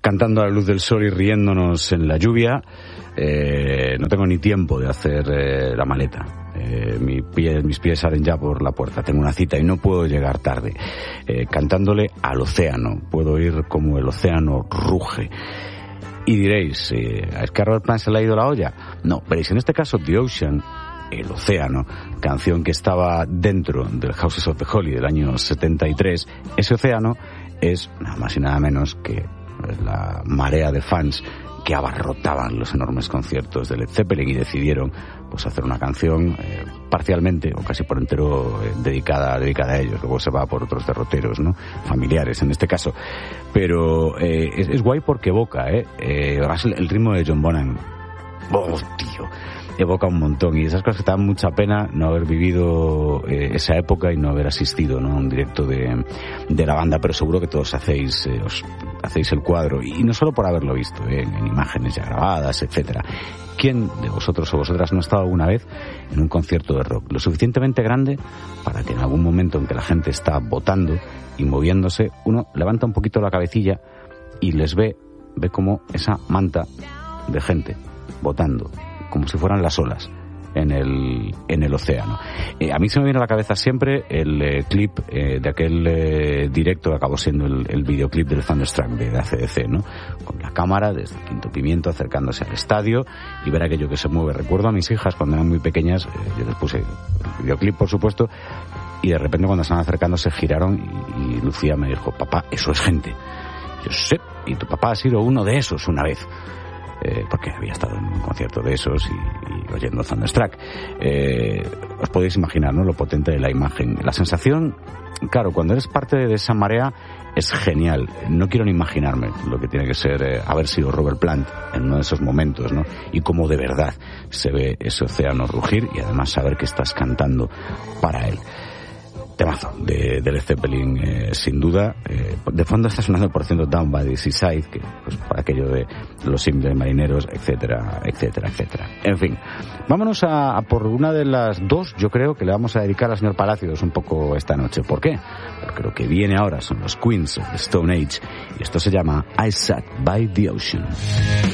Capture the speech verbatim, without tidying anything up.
cantando a la luz del sol y riéndonos en la lluvia. Eh, no tengo ni tiempo de hacer eh, la maleta. Eh, mi pie, mis pies salen ya por la puerta. Tengo una cita y no puedo llegar tarde. Eh, cantándole al océano. Puedo oír como el océano ruge. Y diréis, eh, ¿es que a Robert Plant se le ha ido la olla? No, veréis, en este caso The Ocean, el océano, canción que estaba dentro del Houses of the Holy del año setenta y tres, ese océano es nada más y nada menos que la marea de fans que abarrotaban los enormes conciertos de Led Zeppelin y decidieron pues hacer una canción eh, parcialmente o casi por entero eh, dedicada dedicada a ellos. Luego se va por otros derroteros, ¿no? Familiares en este caso. Pero eh, es, es guay porque evoca, ¿eh? eh el, el ritmo de John Bonham. ¡Oh, tío! Evoca un montón, y esas cosas que te dan mucha pena no haber vivido eh, esa época y no haber asistido, ¿no?, a un directo de, de la banda, pero seguro que todos hacéis eh, os hacéis el cuadro, y no solo por haberlo visto eh, en imágenes ya grabadas, etcétera. ¿Quién de vosotros o vosotras no ha estado alguna vez en un concierto de rock lo suficientemente grande para que en algún momento en que la gente está votando y moviéndose, uno levanta un poquito la cabecilla y les ve, ve como esa manta de gente votando, como si fueran las olas en el en el océano? Eh, a mí se me viene a la cabeza siempre el eh, clip eh, de aquel eh, directo que acabó siendo el, el videoclip del Thunderstruck de A C D C, ¿no? Con la cámara desde el Quinto Pimiento acercándose al estadio y ver aquello que se mueve. Recuerdo a mis hijas cuando eran muy pequeñas, eh, yo les puse el videoclip, por supuesto, y de repente cuando estaban acercando se giraron y, y Lucía me dijo: papá, eso es gente. Yo sé, y tu papá ha sido uno de esos una vez. Eh, porque había estado en un concierto de esos y, y oyendo Thunderstruck. Eh, os podéis imaginar, ¿no?, lo potente de la imagen. La sensación, claro, cuando eres parte de esa marea es genial. No quiero ni imaginarme lo que tiene que ser eh, haber sido Robert Plant en uno de esos momentos, ¿no? Y cómo de verdad se ve ese océano rugir y además saber que estás cantando para él. Temazo de, de Led Zeppelin, eh, sin duda. Eh, de fondo está sonando, por cierto, Down by the Seaside, que pues para aquello de los simples marineros, etcétera, etcétera, etcétera. En fin, vámonos a, a por una de las dos, yo creo, que le vamos a dedicar al señor Palacios un poco esta noche. ¿Por qué? Porque lo que viene ahora son los Queens of the Stone Age, y esto se llama I Sat by the Ocean.